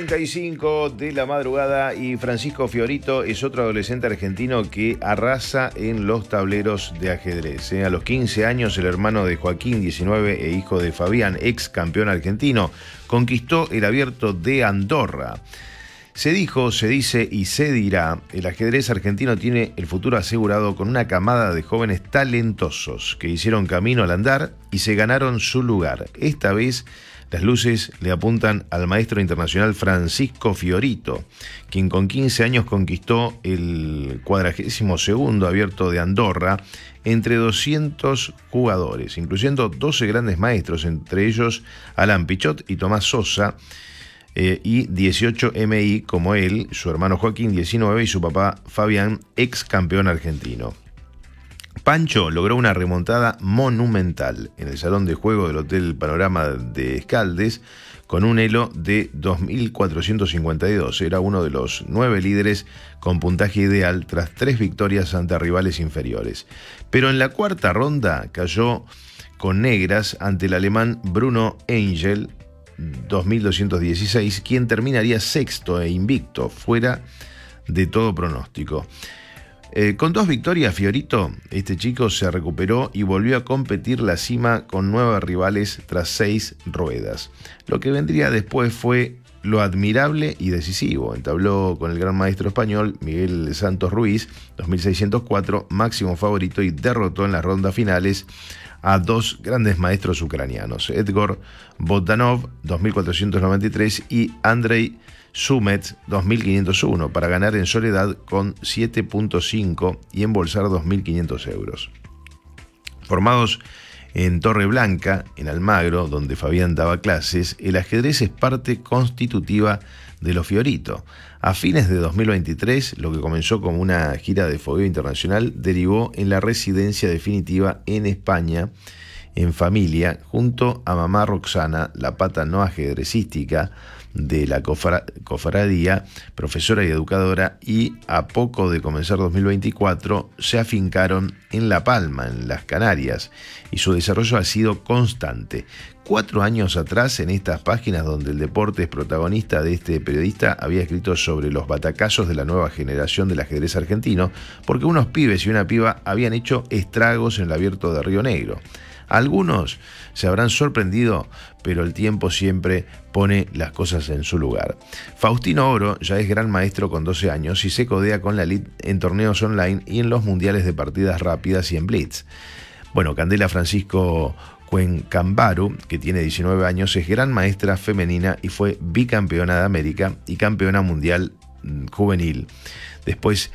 8:45 de la madrugada y Francisco Fiorito es otro adolescente argentino que arrasa en los tableros de ajedrez. A los 15 años, el hermano de Joaquín, 19, e hijo de Fabián, ex campeón argentino, conquistó el Abierto de Andorra. Se dijo, se dice y se dirá, el ajedrez argentino tiene el futuro asegurado con una camada de jóvenes talentosos que hicieron camino al andar y se ganaron su lugar. Esta vez las luces le apuntan al maestro internacional Francisco Fiorito, quien con 15 años conquistó el 42º Abierto de Andorra entre 200 jugadores, incluyendo 12 grandes maestros, entre ellos Alan Pichot y Tomás Sosa, y 18 MI como él, su hermano Joaquín, 19, y su papá Fabián, ex campeón argentino. Pancho logró una remontada monumental en el salón de juego del Hotel Panorama de Escaldes con un elo de 2.452. Era uno de los 9 líderes con puntaje ideal tras 3 victorias ante rivales inferiores. Pero en la cuarta ronda cayó con negras ante el alemán Bruno Engel, 2.216, quien terminaría sexto e invicto, fuera de todo pronóstico. Con 2 victorias, Fiorito, este chico, se recuperó y volvió a competir la cima con 9 rivales tras 6 ruedas. Lo que vendría después fue lo admirable y decisivo. Entabló con el gran maestro español Miguel Santos Ruiz, 2.604, máximo favorito, y derrotó en las rondas finales a 2 grandes maestros ucranianos, Edgar Bogdanov, 2.493, y Andrei Sumet, 2.501, para ganar en soledad con 7.5 y embolsar 2.500 euros. Formados en Torreblanca, en Almagro, donde Fabián daba clases, el ajedrez es parte constitutiva de los Fiorito. A fines de 2023, lo que comenzó como una gira de fogueo internacional derivó en la residencia definitiva en España, en familia, junto a mamá Roxana, la pata no ajedrecística de la cofradía, profesora y educadora, y a poco de comenzar 2024 se afincaron en La Palma, en las Canarias, y su desarrollo ha sido constante. 4 años atrás, en estas páginas donde el deporte es protagonista, de este periodista había escrito sobre los batacazos de la nueva generación del ajedrez argentino, porque unos pibes y una piba habían hecho estragos en el Abierto de Río Negro. Algunos se habrán sorprendido, pero el tiempo siempre pone las cosas en su lugar. Faustino Oro ya es gran maestro con 12 años y se codea con la elite en torneos online y en los mundiales de partidas rápidas y en blitz. Bueno, Candela Francisco Cuencambaru, que tiene 19 años, es gran maestra femenina y fue bicampeona de América y campeona mundial juvenil. Después,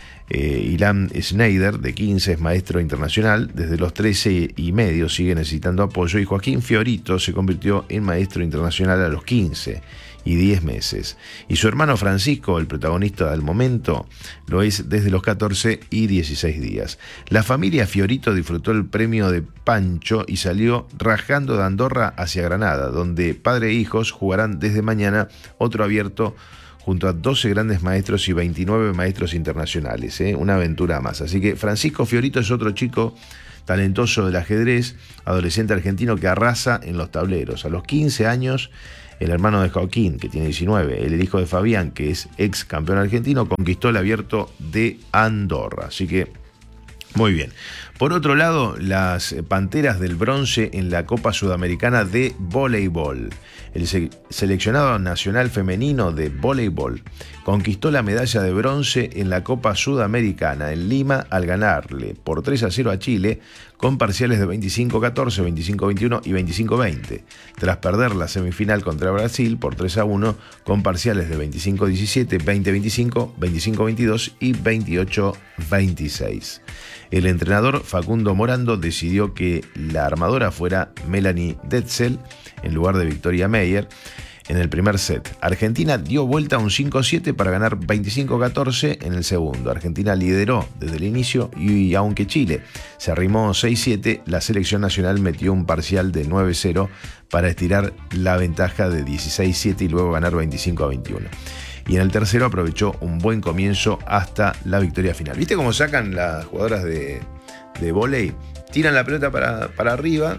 Ilan Schneider, de 15, es maestro internacional. Desde los 13 y medio sigue necesitando apoyo. Y Joaquín Fiorito se convirtió en maestro internacional a los 15 y 10 meses. Y su hermano Francisco, el protagonista del momento, lo es desde los 14 y 16 días. La familia Fiorito disfrutó el premio de Pancho y salió rajando de Andorra hacia Granada, donde padre e hijos jugarán desde mañana otro abierto junto a 12 grandes maestros y 29 maestros internacionales, una aventura más. Así que Francisco Fiorito es otro chico talentoso del ajedrez, adolescente argentino que arrasa en los tableros. A los 15 años, el hermano de Joaquín, que tiene 19, el hijo de Fabián, que es ex campeón argentino, conquistó el Abierto de Andorra. Así que, muy bien. Por otro lado, las Panteras del bronce en la Copa Sudamericana de Voleibol. El seleccionado nacional femenino de voleibol conquistó la medalla de bronce en la Copa Sudamericana en Lima al ganarle por 3-0 a Chile con parciales de 25-14, 25-21 y 25-20, tras perder la semifinal contra Brasil por 3-1 con parciales de 25-17, 20-25, 25-22 y 28-26. El entrenador Facundo Morando decidió que la armadora fuera Melanie Detzel en lugar de Victoria Meyer en el primer set. Argentina dio vuelta a un 5-7 para ganar 25-14 en el segundo. Argentina lideró desde el inicio y aunque Chile se arrimó 6-7, la selección nacional metió un parcial de 9-0 para estirar la ventaja de 16-7 y luego ganar 25-21. Y en el tercero aprovechó un buen comienzo hasta la victoria final. ¿Viste cómo sacan las jugadoras de vóley? Tiran la pelota para arriba,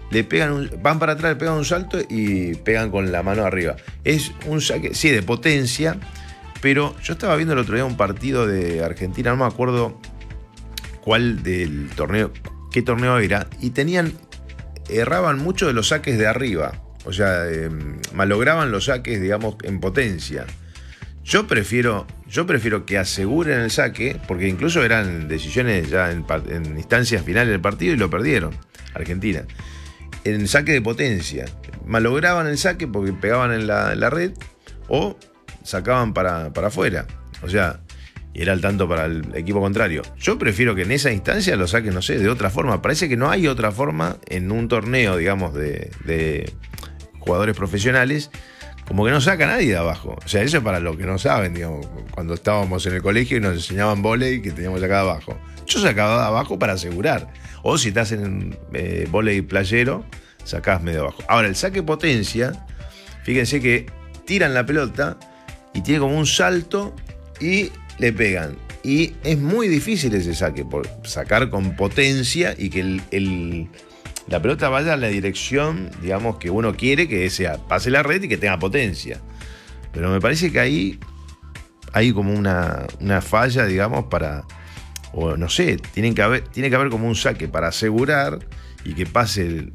van para atrás, le pegan un salto y pegan con la mano arriba. Es un saque, sí, de potencia, pero yo estaba viendo el otro día un partido de Argentina, no me acuerdo cuál del torneo, qué torneo era, y erraban mucho de los saques de arriba, o sea, malograban los saques, digamos, en potencia. Yo prefiero que aseguren el saque, porque incluso eran decisiones ya en instancias finales del partido y lo perdieron, Argentina. En saque de potencia. Malograban el saque porque pegaban en la red o sacaban para afuera. O sea, y era el tanto para el equipo contrario. Yo prefiero que en esa instancia lo saquen, no sé, de otra forma. Parece que no hay otra forma en un torneo, digamos, de jugadores profesionales. Como que no saca nadie de abajo. O sea, eso es para los que no saben, digamos, cuando estábamos en el colegio y nos enseñaban vóley que teníamos que sacar de abajo. Yo sacaba de abajo para asegurar. O si estás en vóley playero, sacás medio abajo. Ahora, el saque potencia, fíjense que tiran la pelota y tiene como un salto y le pegan. Y es muy difícil ese saque, por sacar con potencia y que la pelota vaya a la dirección, digamos, que uno quiere, que sea, pase la red y que tenga potencia. Pero me parece que ahí hay como una falla, digamos, o no sé, tiene que haber como un saque para asegurar y que pase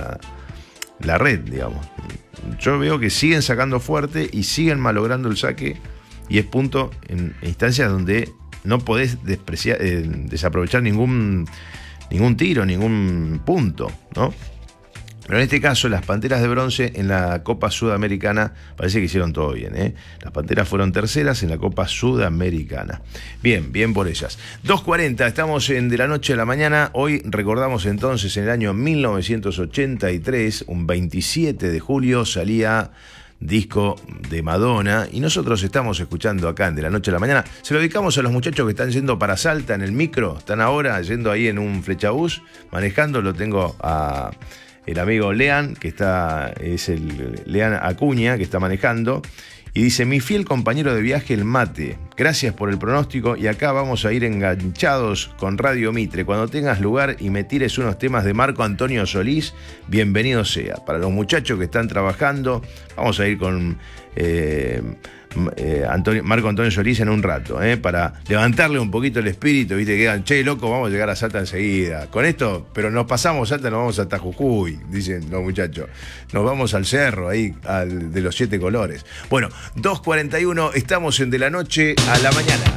la red, digamos. Yo veo que siguen sacando fuerte y siguen malogrando el saque, y es punto en instancias donde no podés desaprovechar ningún tiro, ningún punto, ¿no? Pero en este caso, las Panteras de Bronce en la Copa Sudamericana parece que hicieron todo bien, ¿eh? Las Panteras fueron terceras en la Copa Sudamericana. Bien por ellas. 2:40, estamos en De la Noche a la Mañana. Hoy recordamos entonces en el año 1983, un 27 de julio, salía disco de Madonna, y nosotros estamos escuchando acá en De la Noche a la Mañana. Se lo dedicamos a los muchachos que están yendo para Salta en el micro, están ahora yendo ahí en un flechabús, manejando. Lo tengo a el amigo Lean, es el Lean Acuña, que está manejando, y dice: mi fiel compañero de viaje, el Mate, gracias por el pronóstico, y acá vamos a ir enganchados con Radio Mitre. Cuando tengas lugar y me tires unos temas de Marco Antonio Solís, bienvenido sea. Para los muchachos que están trabajando, vamos a ir con Marco Antonio Solís en un rato, para levantarle un poquito el espíritu, viste, que digan: che, loco, vamos a llegar a Salta enseguida. Con esto, pero nos pasamos Salta, nos vamos hasta Jujuy, dicen los muchachos. Nos vamos al cerro, ahí, de los 7 colores. Bueno, 2:41, estamos en De la Noche a la Mañana.